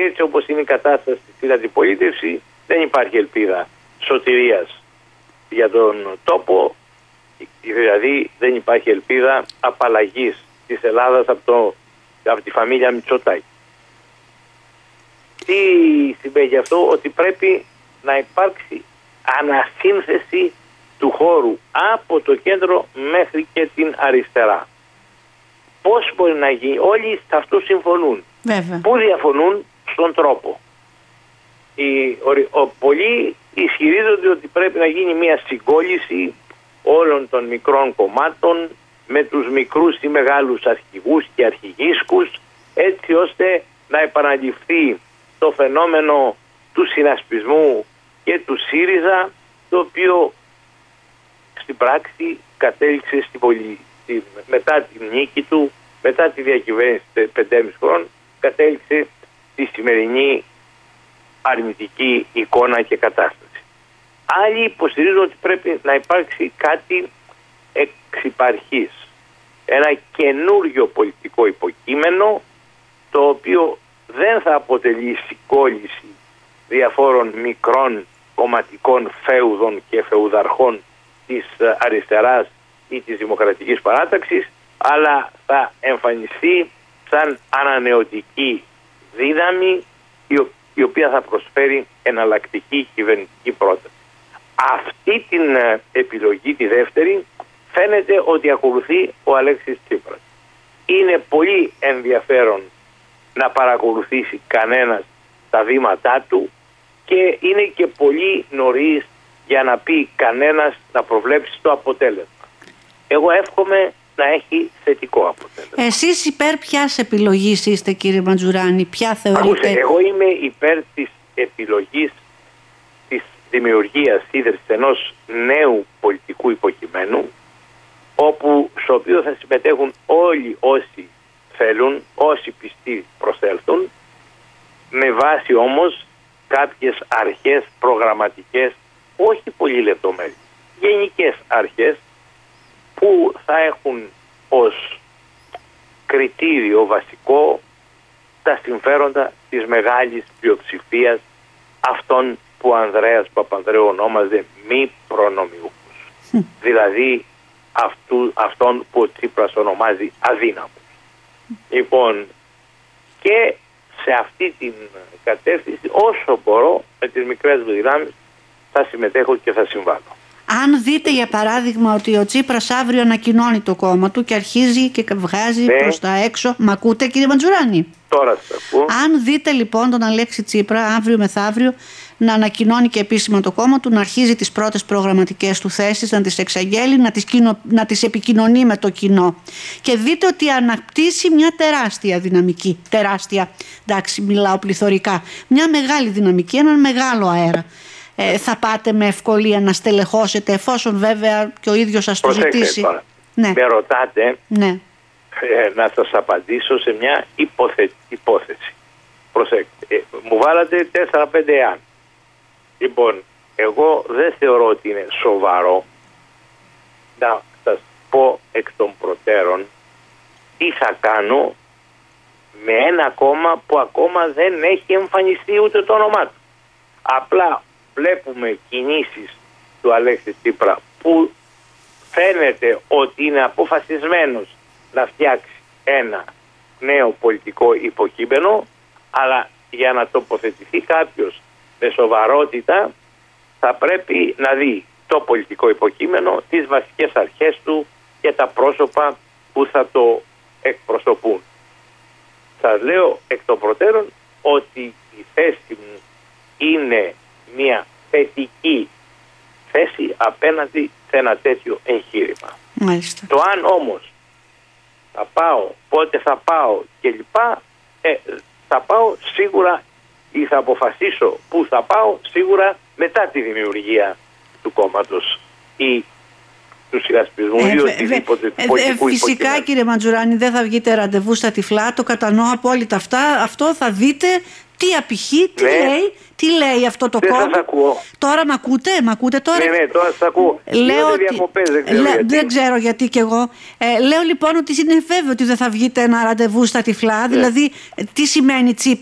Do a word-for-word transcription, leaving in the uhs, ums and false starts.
Και έτσι όπως είναι η κατάσταση στην αντιπολίτευση, δεν υπάρχει ελπίδα σωτηρίας για τον τόπο, δηλαδή δεν υπάρχει ελπίδα απαλλαγής της Ελλάδας από, το, από τη φαμίλια Μητσοτάκη. Τι σημαίνει αυτό? Ότι πρέπει να υπάρξει ανασύνθεση του χώρου από το κέντρο μέχρι και την αριστερά. Πώς μπορεί να γίνει? Όλοι σε αυτό συμφωνούν. Βέβαια. Πού διαφωνούν? Στον τρόπο. Οι, ο, ο, πολλοί ισχυρίζονται ότι πρέπει να γίνει μια συγκόλληση όλων των μικρών κομμάτων με τους μικρούς ή μεγάλους αρχηγούς και αρχηγίσκους, έτσι ώστε να επαναληφθεί το φαινόμενο του συνασπισμού και του ΣΥΡΙΖΑ, το οποίο στην πράξη κατέληξε στην πολι... μετά την νίκη του, μετά τη διακυβέρνηση πεντέμισι χρόνων, κατέληξε στη σημερινή αρνητική εικόνα και κατάσταση. Άλλοι υποστηρίζουν ότι πρέπει να υπάρξει κάτι εξυπαρχής, ένα καινούριο πολιτικό υποκείμενο, το οποίο δεν θα αποτελεί συγκόλληση διαφόρων μικρών κομματικών φέουδων και φεουδαρχών της αριστεράς ή της Δημοκρατικής Παράταξης, αλλά θα εμφανιστεί σαν ανανεωτική δύναμη η οποία θα προσφέρει εναλλακτική κυβερνητική πρόταση. Αυτή την επιλογή, τη δεύτερη, φαίνεται ότι ακολουθεί ο Αλέξης Τσίπρας. Είναι πολύ ενδιαφέρον να παρακολουθήσει κανένας τα βήματά του και είναι και πολύ νωρίς για να πει κανένας, να προβλέψει το αποτέλεσμα. Εγώ εύχομαι να έχει θετικό αποτέλεσμα. Εσείς υπέρ ποιας επιλογής είστε, κύριε Μαντζουράνη? Ποια θεωρείτε? Ακούσε, εγώ είμαι υπέρ της επιλογής της δημιουργίας, ίδρυσης ενός νέου πολιτικού υποκειμένου, όπου στο οποίο θα συμμετέχουν όλοι όσοι θέλουν, όσοι πιστοί προσέλθουν, με βάση όμως κάποιες αρχές προγραμματικές, όχι πολύ λεπτομέρειες, γενικές αρχές, που θα έχουν ως κριτήριο βασικό τα συμφέροντα της μεγάλης πλειοψηφίας, αυτών που ο Ανδρέας Παπανδρέου ονόμαζε μη προνομιούχους. Mm. Δηλαδή αυτού, αυτόν που ο Τσίπρας ονομάζει αδύναμους. Mm. Λοιπόν, και σε αυτή την κατεύθυνση, όσο μπορώ, με τις μικρές μου δυνάμεις θα συμμετέχω και θα συμβάλλω. Αν δείτε για παράδειγμα ότι ο Τσίπρας αύριο ανακοινώνει το κόμμα του και αρχίζει και βγάζει ναι. προς τα έξω. Μ' ακούτε, κύριε Μαντζουράνη? Τώρα σας ακούω. Αν δείτε λοιπόν τον Αλέξη Τσίπρα αύριο μεθαύριο να ανακοινώνει και επίσημα το κόμμα του, να αρχίζει τις πρώτες προγραμματικές του θέσεις, να τις εξαγγέλει, να τις, κοινο... να τις επικοινωνεί με το κοινό, και δείτε ότι αναπτύσσει μια τεράστια δυναμική, τεράστια, εντάξει μιλάω πληθωρικά, μια μεγάλη δυναμική, έναν μεγάλο αέρα. Ε, θα πάτε με ευκολία να στελεχώσετε, εφόσον βέβαια και ο ίδιος σας το ζητήσει? Ναι. Με ρωτάτε ναι. ε, να σας απαντήσω σε μια υποθε... υπόθεση. Προσέξτε, ε, μου βάλατε τέσσερα πέντε εάν. Λοιπόν, εγώ δεν θεωρώ ότι είναι σοβαρό να σας πω εκ των προτέρων τι θα κάνω με ένα κόμμα που ακόμα δεν έχει εμφανιστεί ούτε το όνομά του. Απλά βλέπουμε κινήσεις του Αλέξη Τσίπρα που φαίνεται ότι είναι αποφασισμένος να φτιάξει ένα νέο πολιτικό υποκείμενο, αλλά για να τοποθετηθεί κάποιος με σοβαρότητα θα πρέπει να δει το πολιτικό υποκείμενο, τις βασικές αρχές του και τα πρόσωπα που θα το εκπροσωπούν. Σας λέω εκ των προτέρων ότι η θέση μου είναι μια θετική θέση απέναντι σε ένα τέτοιο εγχείρημα. Μάλιστα. Το αν όμως θα πάω, πότε θα πάω κλπ, ε, θα πάω σίγουρα ή θα αποφασίσω που θα πάω σίγουρα μετά τη δημιουργία του κόμματος ή του συνασπισμού ε, ή οτιδήποτε του πολιτικού ε, Φυσικά υποκειμένου. Κύριε Μαντζουράνη, δεν θα βγείτε ραντεβού στα τυφλά, το κατανοώ απόλυτα αυτά. Αυτό θα δείτε τι απηχεί, τι ναι. λέει, τι λέει αυτό το δεν κόμμα. Σας ακούω. Τώρα μ' ακούτε, μ' ακούτε τώρα. Ναι, ναι, τώρα σας ακούω. Λέω ότι... διακοπές, δεν, ξέρω Λέ... γιατί. δεν ξέρω γιατί κι εγώ. Ε, λέω λοιπόν ότι είναι βέβαιο ότι δεν θα βγείτε ένα ραντεβού στα τυφλά. Ναι. Δηλαδή, τι σημαίνει Τσίπρα?